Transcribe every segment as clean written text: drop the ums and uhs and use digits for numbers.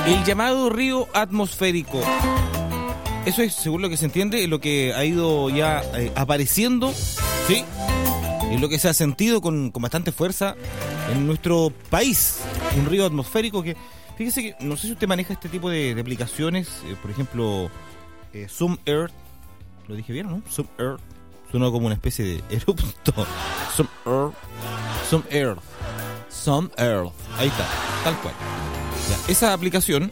El llamado río atmosférico. Eso es, según lo que se entiende, lo que ha ido ya apareciendo, ¿sí? Es lo que se ha sentido con bastante fuerza en nuestro país. Un río atmosférico que, fíjese que, no sé si usted maneja este tipo de aplicaciones, por ejemplo, Zoom Earth. ¿Lo dije bien, no? Zoom Earth. Suena como una especie de erupto. Zoom Earth. Zoom Earth. Zoom Earth. Ahí está, tal cual. Ya, esa aplicación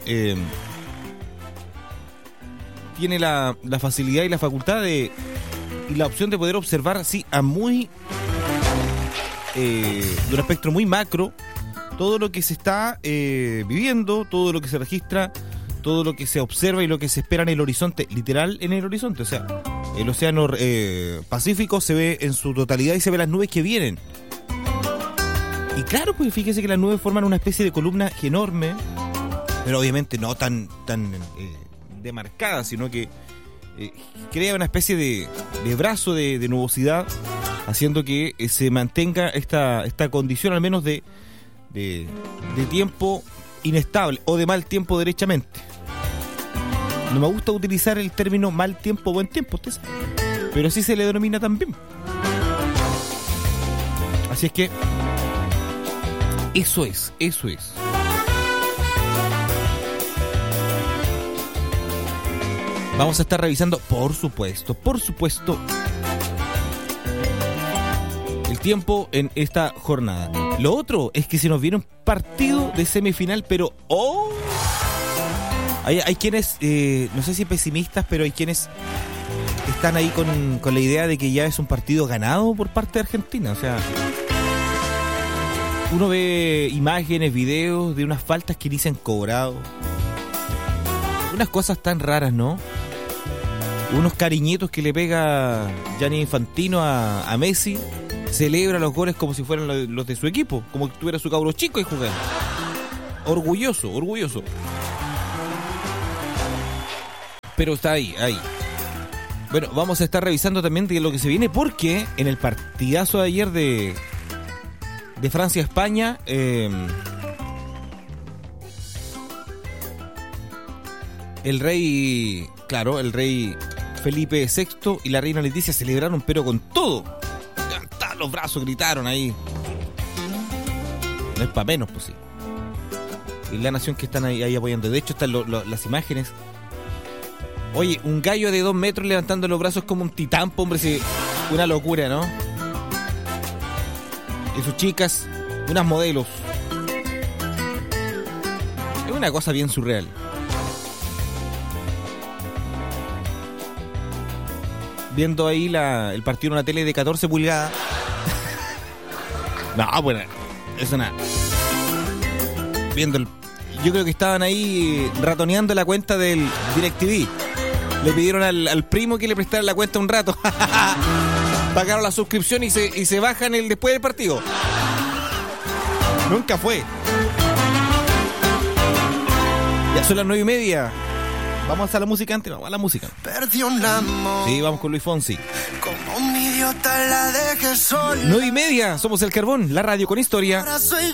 tiene la facilidad y la facultad y la opción de poder observar así a muy de un espectro muy macro todo lo que se está viviendo, todo lo que se registra, todo lo que se observa y lo que se espera en el horizonte, literal en el horizonte. O sea, el océano Pacífico se ve en su totalidad y se ve las nubes que vienen. Y claro, pues fíjese que las nubes forman una especie de columna enorme, pero obviamente no tan demarcada, sino que crea una especie de brazo de nubosidad, haciendo que se mantenga esta condición al menos de tiempo inestable o de mal tiempo derechamente. No me gusta utilizar el término mal tiempo o buen tiempo, usted sabe, pero así se le denomina también. Así es que eso es. Vamos a estar revisando, por supuesto, el tiempo en esta jornada. Lo otro es que se nos viene un partido de semifinal, pero hay quienes, no sé si pesimistas, pero hay quienes están ahí con la idea de que ya es un partido ganado por parte de Argentina. O sea, uno ve imágenes, videos de unas faltas que ni se han cobrado. Unas cosas tan raras, ¿no? Unos cariñitos que le pega Gianni Infantino a Messi. Celebra los goles como si fueran los de su equipo, como que tuviera su cabro chico y jugando. Orgulloso. Pero está ahí. Bueno, vamos a estar revisando también de lo que se viene, porque en el partidazo de ayer de Francia-España, el rey Felipe VI y la reina Leticia celebraron, pero con todo. Levantaron los brazos, gritaron ahí. No es para menos, pues sí. Y la nación que están ahí apoyando. De hecho, están las imágenes. Oye, un gallo de 2 metros levantando los brazos como un titán, hombre, sí. Una locura, ¿no? Y sus chicas, unas modelos. Es una cosa bien surreal. Viendo ahí el partido en una tele de 14 pulgadas. No, bueno, eso nada. Viendo yo creo que estaban ahí ratoneando la cuenta del DirecTV. Le pidieron al primo que le prestara la cuenta un rato. Pagaron la suscripción y se bajan después del partido. Nunca fue. Ya son las 9:30. Vamos a la música antes, vamos a la música. Sí, vamos con Luis Fonsi. Como un idiota la dejé sola. 9:30, somos El Carbón, la radio con historia. Ahora soy